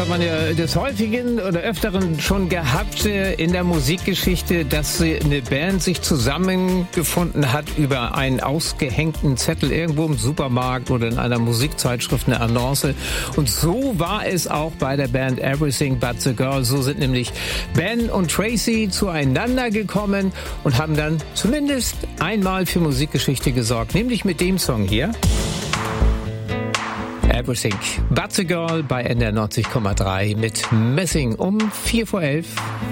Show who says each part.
Speaker 1: hat man ja des Häufigen oder Öfteren schon gehabt in der Musikgeschichte, dass eine Band sich zusammengefunden hat über einen ausgehängten Zettel irgendwo im Supermarkt oder in einer Musikzeitschrift, eine Annonce. Und so war es auch bei der Band Everything But the Girl. So sind nämlich Ben und Tracy zueinander gekommen und haben dann zumindest einmal für Musikgeschichte gesorgt, nämlich mit dem Song hier. Everything But the Girl bei NDR 90,3 mit Messing um 11:04.